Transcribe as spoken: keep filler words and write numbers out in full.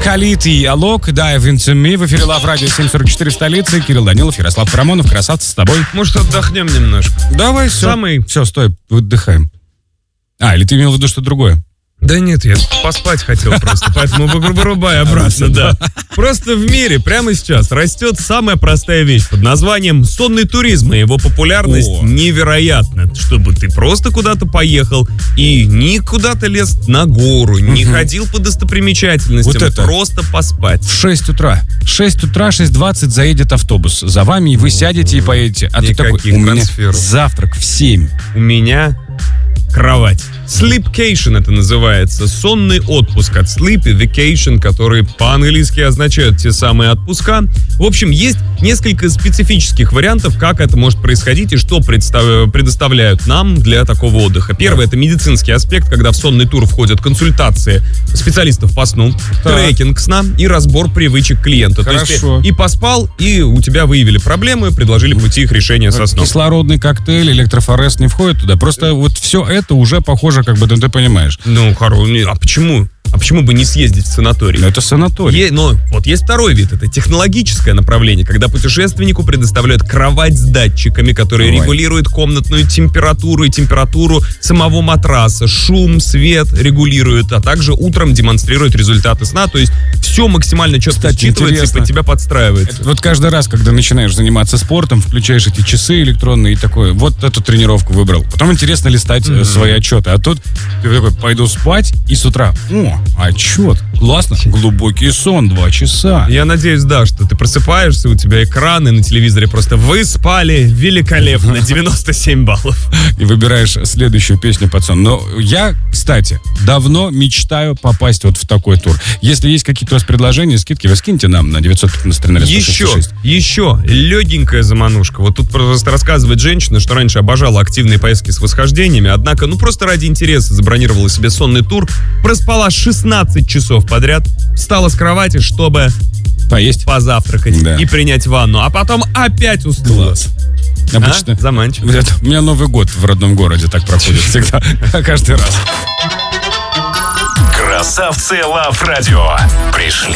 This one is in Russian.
Khalid и Alok, Dive Into Me. В эфире Love Radio семь сорок четыре столицы. Кирилл Данилов, Ярослав Парамонов. Красавцы, с тобой. Может, отдохнем немножко? Давай, все. Самый... Все, стой, выдыхаем. А, или ты имел в виду что-то другое? Да нет, я поспать хотел просто, поэтому вырубай обратно, да. Просто в мире прямо сейчас растет самая простая вещь под названием сонный туризм, и его популярность О. невероятна. Чтобы ты просто куда-то поехал и не куда-то лез на гору, не Мгм. ходил по достопримечательностям, Вот это. просто поспать. В шесть утра. шесть утра, шесть двадцать заедет автобус за вами, и вы сядете и поедете. А ты такой, Никаких у меня трансферов. завтрак в семь. У меня кровать. Sleepcation это называется. Сонный отпуск от sleep и vacation, которые по-английски означают те самые отпуска. В общем, есть несколько специфических вариантов, как это может происходить и что представ- предоставляют нам для такого отдыха. Первое — это медицинский аспект, когда в сонный тур входят консультации специалистов по сну, Так. трекинг сна и разбор привычек клиента. То есть Хорошо. ты и поспал, и у тебя выявили проблемы, предложили пути их решения со сном. Кислородный коктейль, электрофорез не входит туда. Просто вот все это уже похоже, как бы, ну, ты понимаешь. Ну, хоро... не- а почему? А почему бы не съездить в санаторий? Но это санаторий. Е- но вот есть второй вид, это технологическое направление, когда путешественнику предоставляют кровать с датчиками, которые Ой. регулируют комнатную температуру и температуру самого матраса, шум, свет регулируют, а также утром демонстрируют результаты сна, то есть все максимально четко Кстати, считывается и интересно. под тебя подстраивается. Вот каждый раз, когда начинаешь заниматься спортом, включаешь эти часы электронные и такой, вот эту тренировку выбрал. Потом интересно листать э, свои отчеты. А тут ты такой, пойду спать, и с утра, о, отчет, классно, глубокий сон, два часа. Я надеюсь, да, что ты просыпаешься, у тебя экраны на телевизоре просто «Вы спали великолепно, девяносто семь баллов». И выбираешь следующую песню под сон. Но я, кстати, давно мечтаю попасть вот в такой тур. Если есть какие-то у вас предложения, скидки, вы скиньте нам на девятьсот пятнадцать тринадцать Еще, шестьдесят шесть. еще легенькая заманушка. Вот тут просто рассказывает женщина, что раньше обожала активные поездки с восхождениями, однако, ну просто ради интереса забронировала себе сонный тур, проспала шестнадцать часов подряд, встала с кровати, чтобы Поесть? позавтракать Да. и принять ванну, а потом опять уснула. Класс. А? Обычно. Заманчиво. Это у меня Новый год в родном городе так проходит всегда, каждый раз. Красавцы Лав Радио. Пришли.